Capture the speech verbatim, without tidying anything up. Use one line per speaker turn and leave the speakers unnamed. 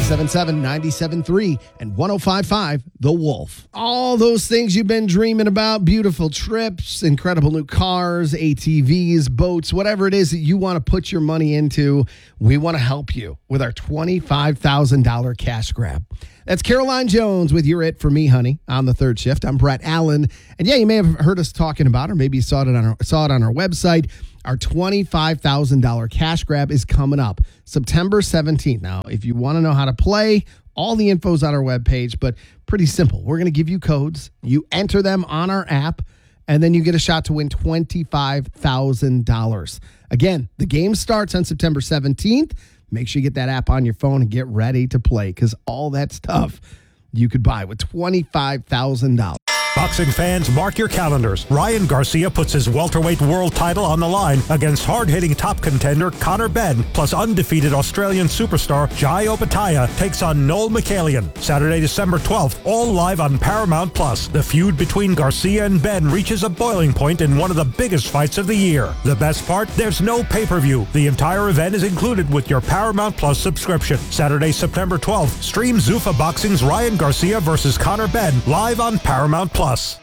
seven seven, nine seven three and one oh five five The Wolf. All those things you've been dreaming about, beautiful trips, incredible new cars, A T Vs, boats, whatever it is that you want to put your money into, we want to help you with our twenty-five thousand dollars cash grab. That's Caroline Jones with You're It For Me, Honey, on the third shift. I'm Brett Allen. And yeah, you may have heard us talking about, or maybe you saw it on our, saw it on our website. Our twenty-five thousand dollars cash grab is coming up September seventeenth. Now, if you want to know how to play, all the info's on our webpage, but pretty simple. We're going to give you codes. You enter them on our app, and then you get a shot to win twenty-five thousand dollars. Again, the game starts on September seventeenth. Make sure you get that app on your phone and get ready to play, because all that stuff you could buy with twenty-five thousand dollars.
Boxing fans, mark your calendars. Ryan Garcia puts his welterweight world title on the line against hard-hitting top contender Conor Benn, plus undefeated Australian superstar Jai Opetaia takes on Noel Michelian. Saturday, December twelfth, all live on Paramount Plus. The feud between Garcia and Benn reaches a boiling point in one of the biggest fights of the year. The best part? There's no pay-per-view. The entire event is included with your Paramount Plus subscription. Saturday, September twelfth, stream Zuffa Boxing's Ryan Garcia versus Conor Benn live on Paramount Plus.